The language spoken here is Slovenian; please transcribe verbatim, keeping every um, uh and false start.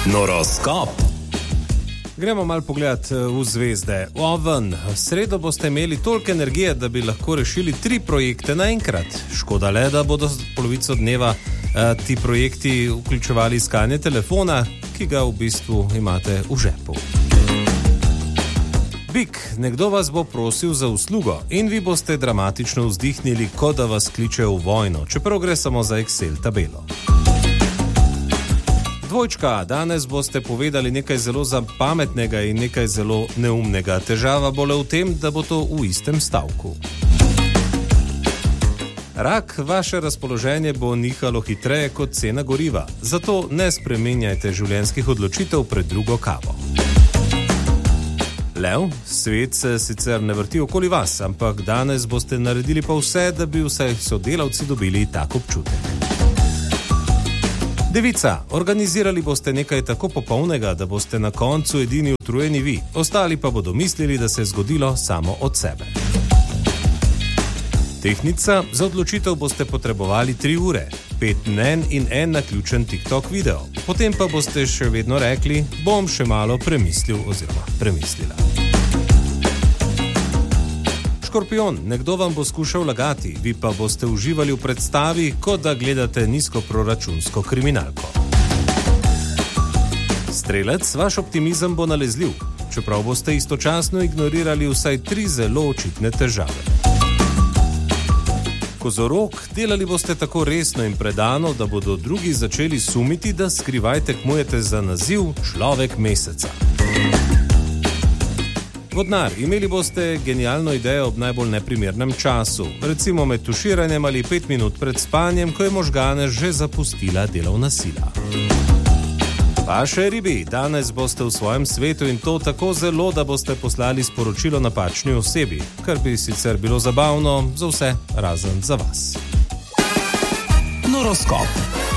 Noroskop. Gremo malo pogledat v zvezde. Oven, v sredo boste imeli toliko energije, da bi lahko rešili tri projekte naenkrat. Škoda le, da bodo polovico dneva eh, ti projekti vključevali iskanje telefona, ki ga v bistvu imate v žepu. Bik, nekdo vas bo prosil za uslugo in vi boste dramatično vzdihnili, kot da vas kliče v vojno, čeprav gre samo za Excel tabelo. Dvojčka, danes boste povedali nekaj zelo pametnega in nekaj zelo neumnega. Težava bo le v tem, da bo to v istem stavku. Rak, vaše razpoloženje bo nihalo hitreje kot cena goriva, zato ne spremenjajte življenjskih odločitev pred drugo kavo. Lev, svet se sicer ne vrti okoli vas, ampak danes boste naredili pa vse, da bi vsaj sodelavci dobili tak občutek. Devica, organizirali boste nekaj tako popolnega, da boste na koncu edini utrujeni vi, ostali pa bodo mislili, da se je zgodilo samo od sebe. Tehnica, za odločitev boste potrebovali tri ure, pet mnenj in en naključen TikTok video. Potem pa boste še vedno rekli, bom še malo premislil oziroma premislila. Škorpion, nekdo vam bo skušal lagati, vi pa boste uživali v predstavi, kot da gledate nizkoproračunsko kriminalko. Strelec, vaš optimizem bo nalezljiv, čeprav boste istočasno ignorirali vsaj tri zelo očitne težave. Kozorog, delali boste tako resno in predano, da bodo drugi začeli sumiti, da skrivaj tekmujete za naziv človek meseca. Vodnar, imeli boste genialno idejo ob najbolj neprimernem času, recimo med tuširanjem ali pet minut pred spanjem, ko je možgane že zapustila delovna sila. Vaše ribi, danes boste v svojem svetu in to tako zelo, da boste poslali sporočilo napačni osebi, kar bi sicer bilo zabavno za vse, razen za vas. Noroskop.